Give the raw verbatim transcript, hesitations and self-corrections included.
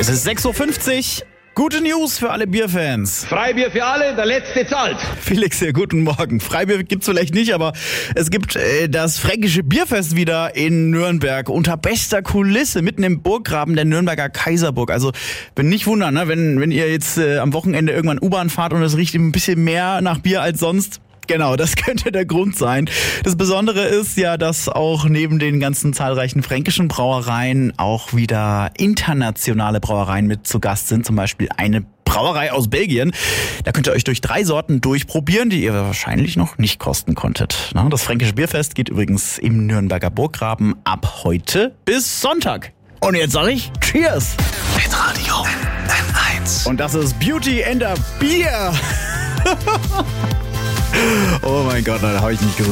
Es ist sechs Uhr fünfzig. Gute News für alle Bierfans. Freibier für alle, der Letzte zahlt. Felix hier, guten Morgen. Freibier gibt's vielleicht nicht, aber es gibt äh, das Fränkische Bierfest wieder in Nürnberg unter bester Kulisse, mitten im Burggraben der Nürnberger Kaiserburg. Also, wenn nicht wundern, ne, wenn, wenn ihr jetzt äh, am Wochenende irgendwann U-Bahn fahrt und es riecht ein bisschen mehr nach Bier als sonst. Genau, das könnte der Grund sein. Das Besondere ist ja, dass auch neben den ganzen zahlreichen fränkischen Brauereien auch wieder internationale Brauereien mit zu Gast sind. Zum Beispiel eine Brauerei aus Belgien. Da könnt ihr euch durch drei Sorten durchprobieren, die ihr wahrscheinlich noch nicht kosten konntet. Das Fränkische Bierfest geht übrigens im Nürnberger Burggraben ab heute bis Sonntag. Und jetzt sage ich Cheers! Mit Radio N eins. Und das ist Beauty and a Beer. Oh mein Gott, da habe ich nicht gesund.